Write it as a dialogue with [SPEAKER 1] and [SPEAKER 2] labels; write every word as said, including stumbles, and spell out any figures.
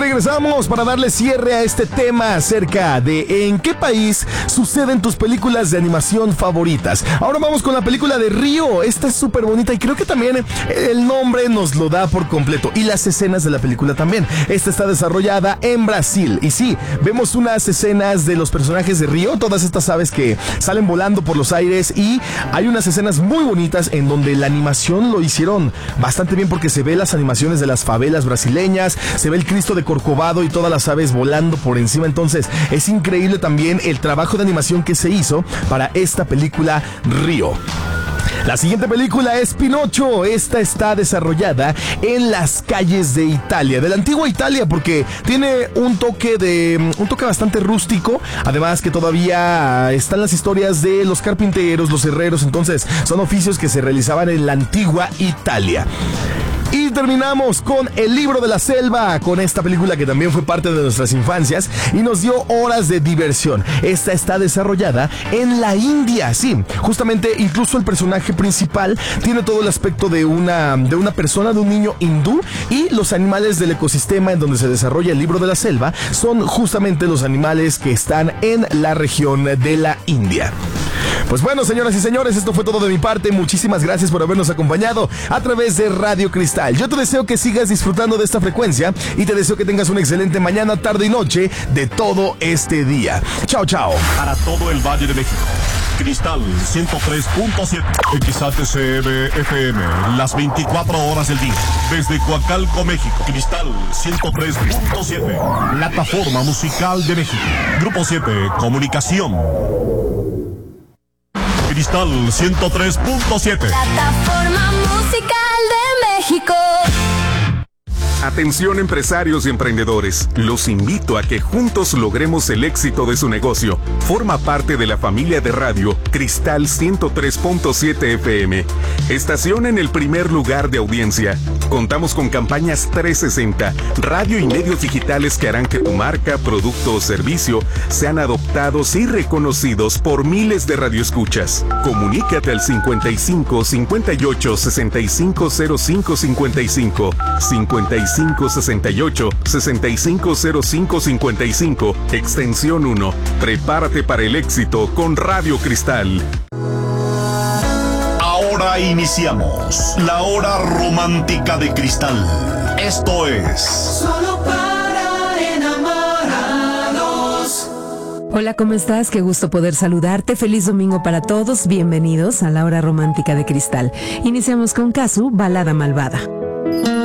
[SPEAKER 1] regresamos para darle cierre a este tema acerca de en qué país suceden tus películas de animación favoritas. Ahora vamos con la película de Río. Esta es súper bonita y creo que también el nombre nos lo da por completo. Y las escenas de la película también. Esta está desarrollada en Brasil. Y sí, vemos unas escenas de los personajes de Río, todas estas aves que salen volando por los aires, y hay unas escenas muy bonitas en donde la animación lo hicieron bastante bien porque se ve las animaciones de las favelas brasileñas, se ve el Cristo de Corcovado y todas las aves volando por encima. Entonces es increíble también el trabajo de animación que se hizo para esta película Río. La siguiente película es Pinocho. Esta está desarrollada en las calles de Italia, de la antigua Italia, porque tiene un toque de un toque bastante rústico. Además que todavía están las historias de los carpinteros, los herreros. Entonces son oficios que se realizaban en la antigua Italia. Y terminamos con El Libro de la Selva, con esta película que también fue parte de nuestras infancias y nos dio horas de diversión. Esta está desarrollada en la India, sí, justamente incluso el personaje principal tiene todo el aspecto de una, de una persona, de un niño hindú, y los animales del ecosistema en donde se desarrolla El Libro de la Selva son justamente los animales que están en la región de la India. Pues bueno, señoras y señores, esto fue todo de mi parte. Muchísimas gracias por habernos acompañado a través de Radio Cristal. Yo te deseo que sigas disfrutando de esta frecuencia y te deseo que tengas una excelente mañana, tarde y noche de todo este día. Chao, chao.
[SPEAKER 2] Para todo el Valle de México, Cristal ciento tres punto siete, X H C M F M, las veinticuatro horas del día. Desde Coacalco, México, Cristal ciento tres punto siete, plataforma musical de México. Grupo siete, Comunicación. Cristal ciento tres punto siete.
[SPEAKER 3] Plataforma musical de México.
[SPEAKER 4] Atención empresarios y emprendedores, los invito a que juntos logremos el éxito de su negocio. Forma parte de la familia de radio Cristal ciento tres punto siete F M, estación en el primer lugar de audiencia. Contamos con campañas trescientos sesenta, radio y medios digitales que harán que tu marca, producto o servicio sean adoptados y reconocidos por miles de radioescuchas. Comunícate al cincuenta y cinco, cincuenta y ocho, sesenta y cinco cero cinco cincuenta y cinco, cincuenta y cinco sesenta y ocho, sesenta y cinco cero cinco cincuenta y cinco, extensión uno. Prepárate para el éxito con Radio Cristal.
[SPEAKER 2] Ahora iniciamos la hora romántica de Cristal. Esto es
[SPEAKER 5] Solo para enamorados.
[SPEAKER 6] Hola, ¿cómo estás? Qué gusto poder saludarte. Feliz domingo para todos. Bienvenidos a la hora romántica de Cristal. Iniciamos con Casu, Balada Malvada.